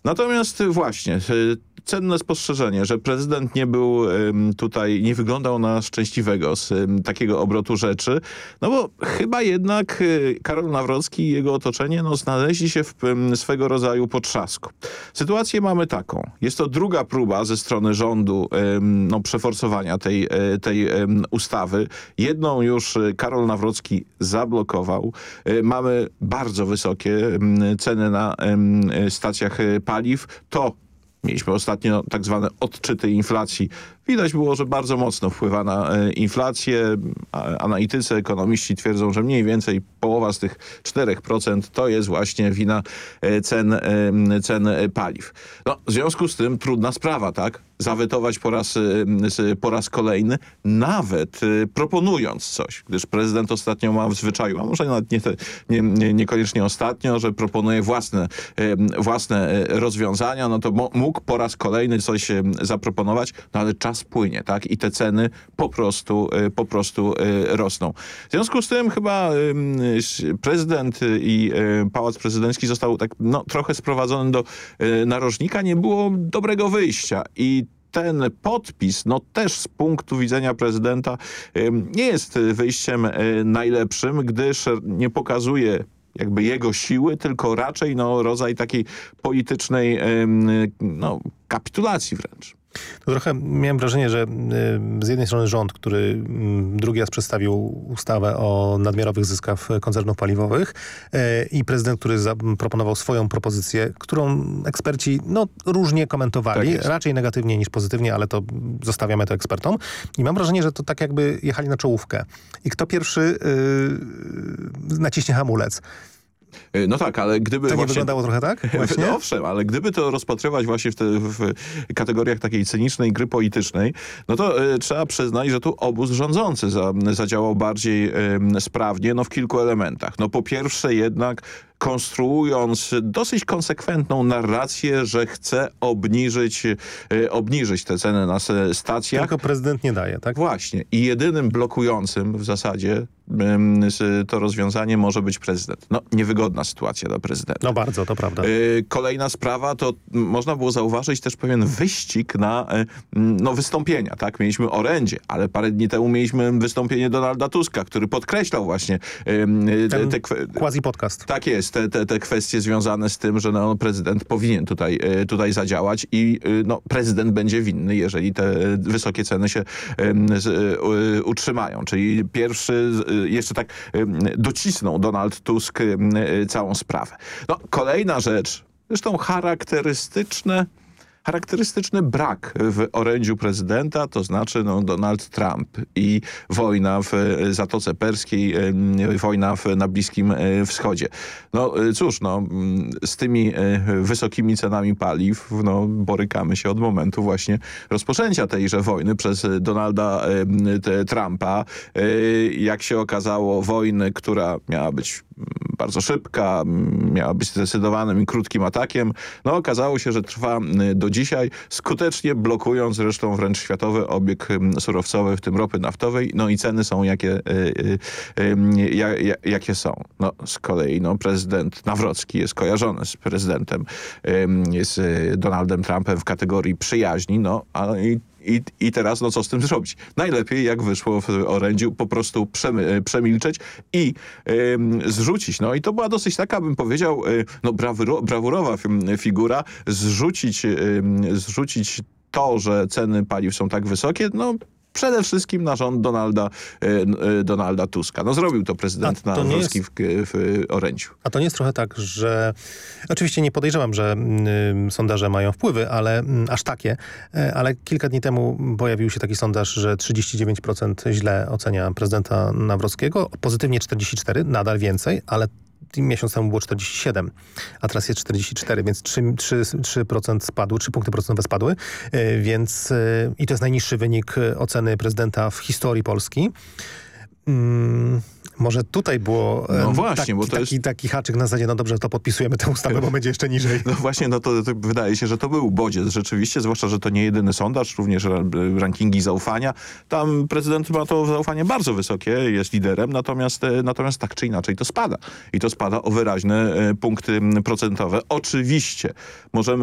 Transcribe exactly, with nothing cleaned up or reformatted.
Natomiast właśnie cenne spostrzeżenie, że prezydent nie był tutaj, nie wyglądał na szczęśliwego z takiego obrotu rzeczy, no bo chyba jednak Karol Nawrocki i jego otoczenie no, znaleźli się w swego rodzaju potrzasku. Sytuację mamy taką. Jest to druga próba ze strony rządu no, przeforsowania tej, tej ustawy. Jedną już Karol Nawrocki zablokował. Mamy bardzo wysokie ceny na stacjach paliw. To mieliśmy ostatnio tak zwane odczyty inflacji. Widać było, że bardzo mocno wpływa na e, inflację. Analitycy, ekonomiści twierdzą, że mniej więcej połowa z tych czterech procent to jest właśnie wina e, cen, e, cen paliw. No, w związku z tym trudna sprawa, tak? Zawetować po raz, e, po raz kolejny, nawet e, proponując coś, gdyż prezydent ostatnio ma w zwyczaju, a może nawet nie te, nie, nie, niekoniecznie ostatnio, że proponuje własne, e, własne rozwiązania, no to mógł po raz kolejny coś e, zaproponować, no ale czas płynie, tak? I te ceny po prostu, po prostu rosną. W związku z tym chyba prezydent i Pałac Prezydencki został tak no, trochę sprowadzony do narożnika. Nie było dobrego wyjścia i ten podpis, no też z punktu widzenia prezydenta nie jest wyjściem najlepszym, gdyż nie pokazuje jakby jego siły, tylko raczej no, rodzaj takiej politycznej no, kapitulacji wręcz. To trochę miałem wrażenie, że z jednej strony rząd, który drugi raz przedstawił ustawę o nadmiarowych zyskach koncernów paliwowych i prezydent, który zaproponował swoją propozycję, którą eksperci no, różnie komentowali, tak raczej negatywnie niż pozytywnie, ale to zostawiamy to ekspertom. I mam wrażenie, że to tak jakby jechali na czołówkę. I kto pierwszy yy, naciśnie hamulec. No tak, ale gdyby... To nie właśnie... wyglądało trochę tak? Właśnie? No owszem, ale gdyby to rozpatrywać właśnie w, te, w kategoriach takiej cynicznej gry politycznej, no to y, trzeba przyznać, że tu obóz rządzący za, zadziałał bardziej y, sprawnie, no w kilku elementach. No po pierwsze jednak konstruując dosyć konsekwentną narrację, że chce obniżyć, y, obniżyć te ceny na stacjach. Tylko prezydent nie daje, tak? Właśnie. I jedynym blokującym w zasadzie y, to rozwiązanie może być prezydent. No, niewygodna sytuacja dla prezydenta. No bardzo, to prawda. Y, kolejna sprawa to można było zauważyć też pewien wyścig na y, no, wystąpienia. Tak? Mieliśmy orędzie, ale parę dni temu mieliśmy wystąpienie Donalda Tuska, który podkreślał właśnie y, Ten te, te quasi podcast. Tak jest. Te, te, te kwestie związane z tym, że no, prezydent powinien tutaj, tutaj zadziałać i no, prezydent będzie winny, jeżeli te wysokie ceny się z, utrzymają. Czyli pierwszy jeszcze tak docisnął Donald Tusk całą sprawę. No, kolejna rzecz, zresztą charakterystyczne Charakterystyczny brak w orędziu prezydenta, to znaczy no, Donald Trump i wojna w Zatoce Perskiej, wojna w, na Bliskim Wschodzie. No cóż, no, z tymi wysokimi cenami paliw no, borykamy się od momentu właśnie rozpoczęcia tejże wojny przez Donalda Trumpa. Jak się okazało, wojny, która miała być bardzo szybka, miała być zdecydowanym i krótkim atakiem. No okazało się, że trwa do dzisiaj, skutecznie blokując zresztą wręcz światowy obieg surowcowy, w tym ropy naftowej. No i ceny są jakie, y, y, y, jakie są. No z kolei no, prezydent Nawrocki jest kojarzony z prezydentem, y, z Donaldem Trumpem w kategorii przyjaźni, no ale i I, I teraz no co z tym zrobić? Najlepiej, jak wyszło w orędziu, po prostu przemy, przemilczeć i y, zrzucić. No i to była dosyć taka, bym powiedział, y, no brawuro, brawurowa figura, zrzucić, y, zrzucić to, że ceny paliw są tak wysokie, no przede wszystkim na rząd Donalda, y, Donalda Tuska. No zrobił to prezydent Nawrocki jest... w, w orędziu. A to nie jest trochę tak, że... Oczywiście nie podejrzewam, że y, sondaże mają wpływy, ale y, aż takie. Y, ale kilka dni temu pojawił się taki sondaż, że trzydzieści dziewięć procent źle ocenia prezydenta Nawrockiego, pozytywnie czterdzieści cztery procent, nadal więcej, ale miesiąc temu było czterdzieści siedem, a teraz jest czterdzieści cztery, więc trzy procent spadły, trzy punkty procentowe spadły, więc i to jest najniższy wynik oceny prezydenta w historii Polski. Hmm, może tutaj było no właśnie, taki, bo to taki, jest... taki haczyk na zasadzie, no dobrze, to podpisujemy tę ustawę, bo będzie jeszcze niżej. No właśnie, no to, to wydaje się, że to był bodziec rzeczywiście, zwłaszcza, że to nie jedyny sondaż, również rankingi zaufania. Tam prezydent ma to zaufanie bardzo wysokie, jest liderem, natomiast, natomiast tak czy inaczej to spada. I to spada o wyraźne punkty procentowe. Oczywiście możemy